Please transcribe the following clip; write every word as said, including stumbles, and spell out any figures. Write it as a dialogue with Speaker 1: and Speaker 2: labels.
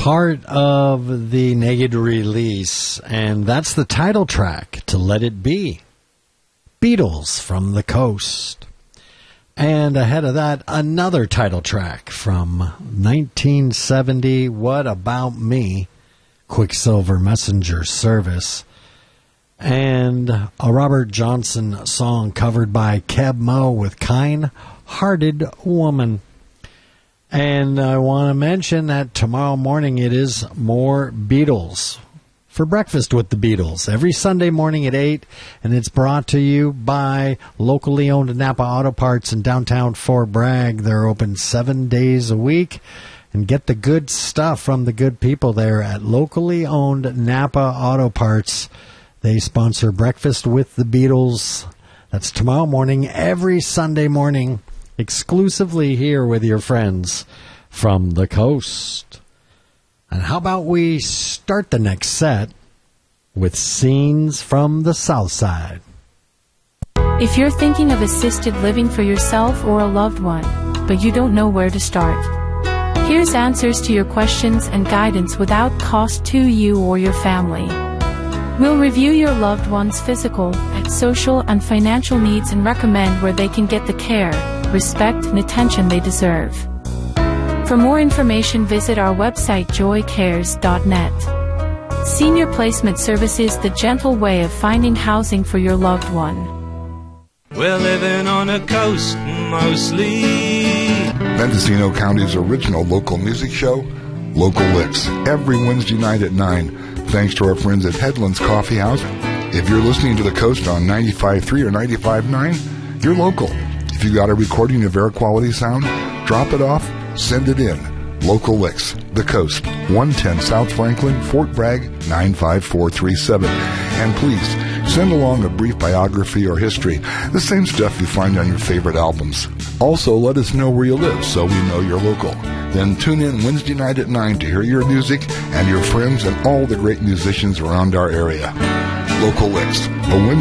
Speaker 1: part of the Naked release, and that's the title track to Let It Be. Beatles from the Coast. And ahead of that, another title track from nineteen seventy, What About Me, Quicksilver Messenger Service. And a Robert Johnson song covered by Keb Mo with Kind Hearted Woman. And I want to mention that tomorrow morning it is more Beatles for breakfast with the Beatles every Sunday morning at eight, and it's brought to you by locally owned Napa Auto Parts in downtown Fort Bragg. They're open seven days a week, and get the good stuff from the good people there at locally owned Napa Auto Parts. They sponsor Breakfast with the Beatles. That's tomorrow morning, every Sunday morning, exclusively here with your friends from the coast. And how about we start the next set with Scenes from the South Side.
Speaker 2: If you're thinking of assisted living for yourself or a loved one, but you don't know where to start, here's answers to your questions and guidance without cost to you or your family. We'll review your loved one's physical, social, and financial needs and recommend where they can get the care, respect, and attention they deserve. For more information, visit our website joy cares dot net. Senior Placement Services, the gentle way of finding housing for your loved one.
Speaker 3: We're living on a coast mostly.
Speaker 4: Mendocino County's original local music show, Local Licks, every Wednesday night at nine. Thanks to our friends at Headlands Coffee House. If you're listening to the coast on ninety-five point three or ninety-five point nine, you're local. If you got a recording of air quality sound, drop it off, send it in. Local Licks, the coast, one ten South Franklin, Fort Bragg, nine five four three seven. And please, send along a brief biography or history, the same stuff you find on your favorite albums. Also, let us know where you live so we know you're local. Then tune in Wednesday night at nine to hear your music and your friends and all the great musicians around our area. Local Licks, a Wednesday